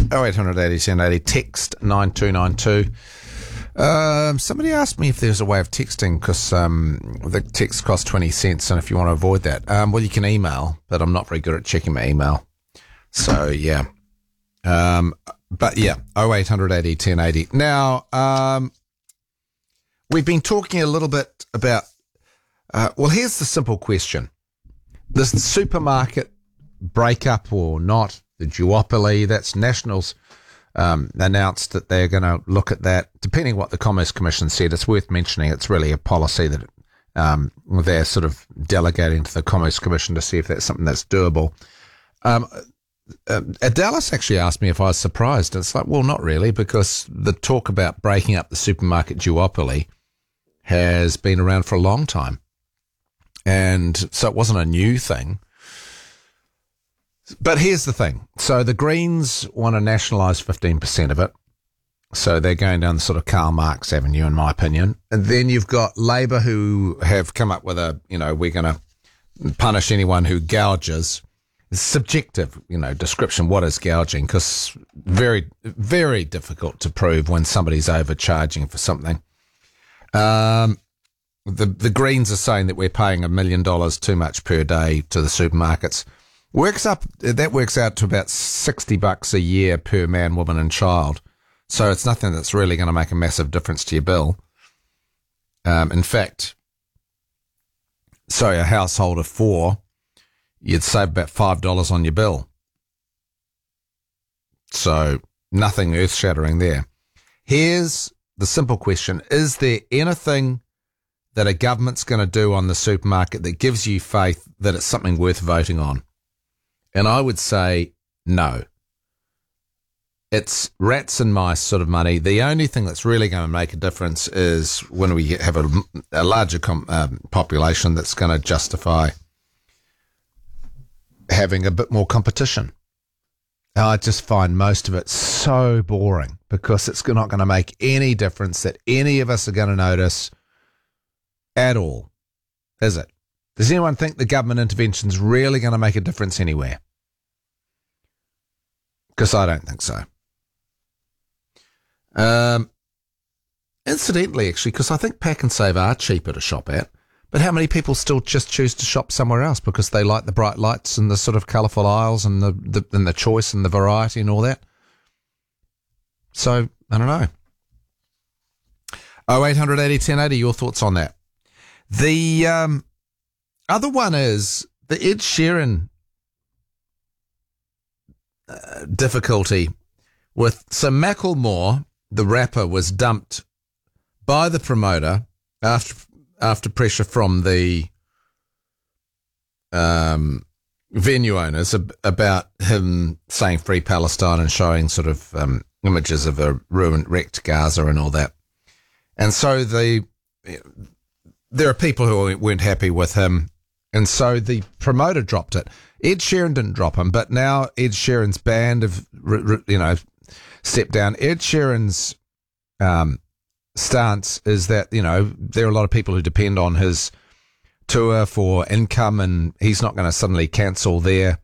0800 80 1080, text 9292. Somebody asked me if there's a way of texting because the text costs 20 cents, and if you want to avoid that, well, you can email, but I'm not very good at checking my email. So, yeah. But, yeah, 0800 80 1080. Now, we've been talking a little bit about, well, here's the simple question. The supermarket breakup or not, the duopoly, that's Nationals announced that they're going to look at that. Depending what the Commerce Commission said, it's worth mentioning it's really a policy that they're sort of delegating to the Commerce Commission to see if that's something that's doable. Dallas actually asked me if I was surprised. It's like, well, not really, because the talk about breaking up the supermarket duopoly has been around for a long time. And so it wasn't a new thing. But here's the thing. So the Greens want to nationalise 15% of it. So they're going down the sort of Karl Marx avenue, in my opinion. And then you've got Labour, who have come up with we're going to punish anyone who gouges. It's subjective, description. What is gouging? Because very, very difficult to prove when somebody's overcharging for something. The Greens are saying that we're paying $1 million too much per day to the supermarkets. That works out to about $60 a year per man, woman, and child. So it's nothing that's really going to make a massive difference to your bill. In fact, a household of 4, you'd save about $5 on your bill. So nothing earth-shattering there. Here's the simple question. Is there anything that a government's going to do on the supermarket that gives you faith that it's something worth voting on? And I would say no. It's rats and mice sort of money. The only thing that's really going to make a difference is when we have a larger population that's going to justify having a bit more competition. I just find most of it so boring because it's not going to make any difference that any of us are going to notice at all, is it? Does anyone think the government intervention's really going to make a difference anywhere? Because I don't think so. Incidentally, actually, because I think Pack and Save are cheaper to shop at, but how many people still just choose to shop somewhere else because they like the bright lights and the sort of colourful aisles and the choice and the variety and all that? So, I don't know. 0800 80 1080, your thoughts on that? The other one is the Ed Sheeran difficulty with... So Macklemore, the rapper, was dumped by the promoter after pressure from the venue owners about him saying Free Palestine and showing sort of images of a wrecked Gaza and all that. And so there are people who weren't happy with him, and so the promoter dropped it. Ed Sheeran didn't drop him, but now Ed Sheeran's band have, stepped down. Ed Sheeran's stance is that, there are a lot of people who depend on his tour for income, and he's not going to suddenly cancel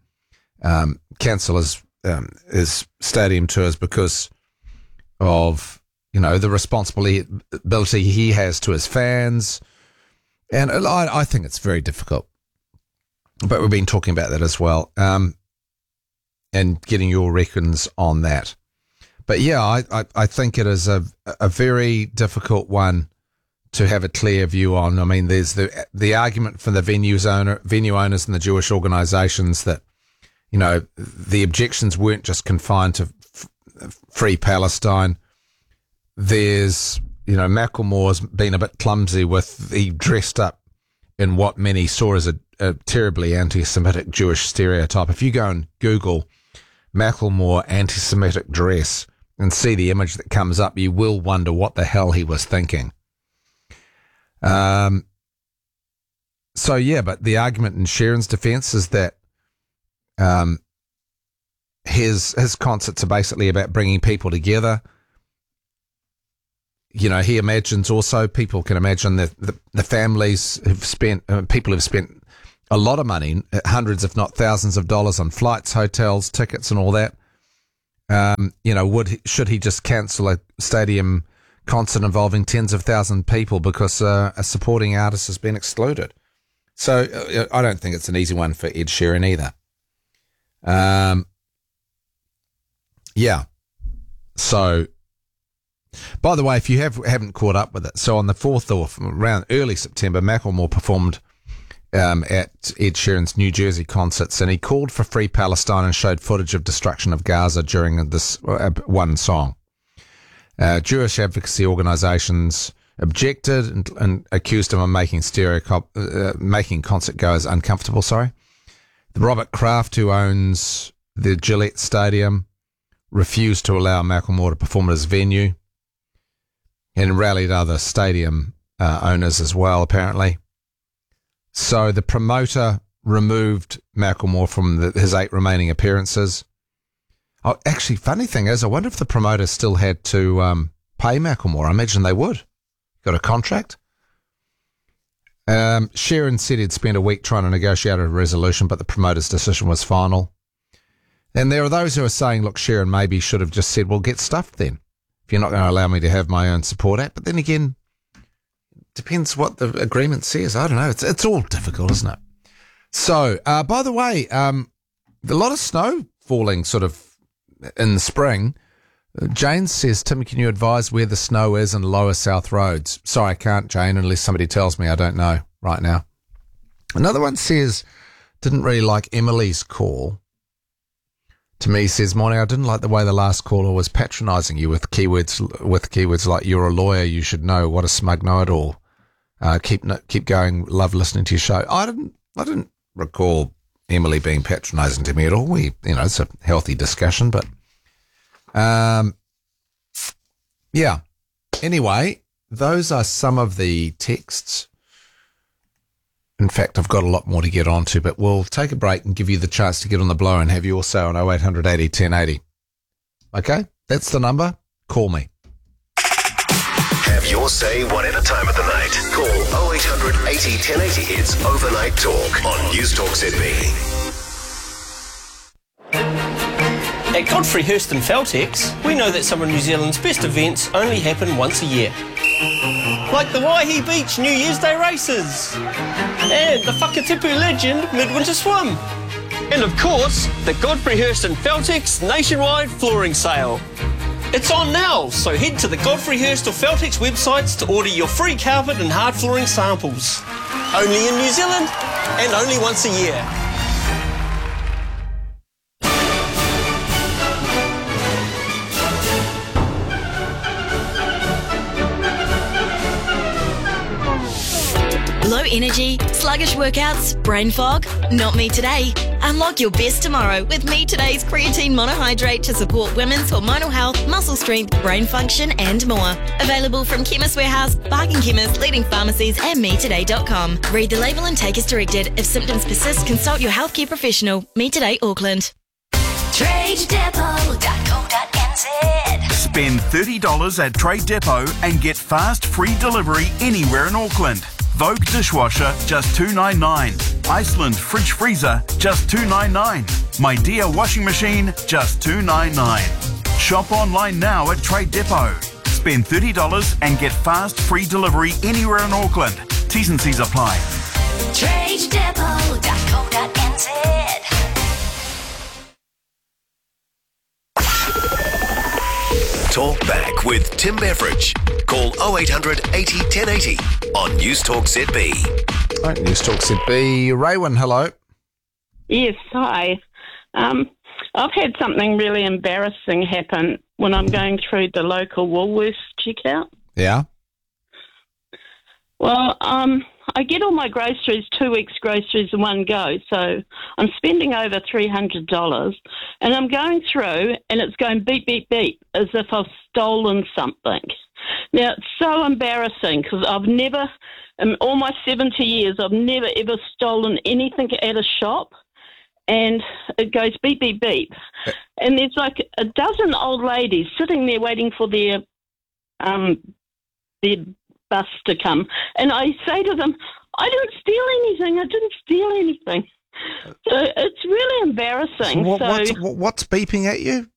his stadium tours because of, the responsibility he has to his fans. And I think it's very difficult. But we've been talking about that as well, and getting your reckons on that. But yeah, I think it is a very difficult one to have a clear view on. I mean, there's the argument for the venue owners and the Jewish organisations that, the objections weren't just confined to Free Palestine. There's, Macklemore's been a bit clumsy he dressed up in what many saw as a terribly anti-Semitic Jewish stereotype. If you go and Google Macklemore anti-Semitic dress and see the image that comes up, you will wonder what the hell he was thinking. But the argument in Sheeran's defence is that his concerts are basically about bringing people together. He imagines also, people can imagine the families people who've spent a lot of money, hundreds if not thousands of dollars on flights, hotels, tickets and all that. Should he just cancel a stadium concert involving tens of thousands of people because a supporting artist has been excluded? So I don't think it's an easy one for Ed Sheeran either. Yeah. So, by the way, if you haven't caught up with it, so on the 4th or around early September, Macklemore performed at Ed Sheeran's New Jersey concerts, and he called for free Palestine and showed footage of destruction of Gaza during this one song. Jewish advocacy organisations objected and accused him of making making concert goers uncomfortable. Robert Kraft, who owns the Gillette Stadium, refused to allow Macklemore to perform at his venue, and rallied other stadium owners as well, apparently. So the promoter removed Macklemore from his 8 remaining appearances. Oh, actually, funny thing is, I wonder if the promoter still had to pay Macklemore. I imagine they would. Got a contract. Sheeran said he'd spent a week trying to negotiate a resolution, but the promoter's decision was final. And there are those who are saying, look, Sheeran maybe should have just said, well, get stuffed then, if you're not going to allow me to have my own support act. But then again, depends what the agreement says. I don't know. It's all difficult, isn't it? So, by the way, a lot of snow falling sort of in the spring. Jane says, Tim, can you advise where the snow is in lower South Roads? Sorry, I can't, Jane, unless somebody tells me. I don't know right now. Another one says, didn't really like Emily's call. To me, says, morning, I didn't like the way the last caller was patronising you with keywords like you're a lawyer, you should know, what a smug know-it-all. Keep going, love listening to your show. I didn't recall Emily being patronising to me at all. It's a healthy discussion, but yeah. Anyway, those are some of the texts. In fact, I've got a lot more to get onto, but we'll take a break and give you the chance to get on the blow and have your say on 0800 80 1080. Okay? That's the number. Call me. Have your say one at a time of the night. Call 0800 80 1080. It's Overnight Talk on News Talk ZB. At Godfrey Hirst and Feltex, we know that some of New Zealand's best events only happen once a year. Like the Waihi Beach New Year's Day races, and the Whakatipu Legend Midwinter Swim, and of course, the Godfrey Hirst and Feltex nationwide flooring sale. It's on now, so head to the Godfrey Hirst or Feltex websites to order your free carpet and hard flooring samples. Only in New Zealand, and only once a year. Low energy, sluggish workouts, brain fog? Not me today. Unlock your best tomorrow with Me Today's creatine monohydrate to support women's hormonal health, muscle strength, brain function and more. Available from Chemist Warehouse, Bargain Chemist, leading pharmacies and metoday.com. Read the label and take as directed. If symptoms persist, consult your healthcare professional. Me Today Auckland. TradeDepot.co.nz. Spend $30 at Trade Depot and get fast free delivery anywhere in Auckland. Vogue dishwasher, just $2.99. Iceland fridge freezer, just $2.99. My Dear washing machine, just $2.99. Shop online now at Trade Depot. Spend $30 and get fast free delivery anywhere in Auckland. T's and C's apply. TradeDepot.co.nz. Talk back with Tim Beveridge. Call 0800 80 1080 on News Talk ZB. All right, News Talk ZB. Raywin, hello. Yes, hi. I've had something really embarrassing happen when I'm going through the local Woolworths checkout. Yeah? Well, I get all my groceries, 2 weeks' groceries in one go, so I'm spending over $300, and I'm going through, and it's going beep, beep, beep, as if I've stolen something. Now, it's so embarrassing, because I've never, in all my 70 years, I've never, ever stolen anything at a shop, and it goes beep, beep, beep. And there's like a dozen old ladies sitting there waiting for their bus to come, and I say to them, I didn't steal anything. So it's really embarrassing. So what's beeping at you?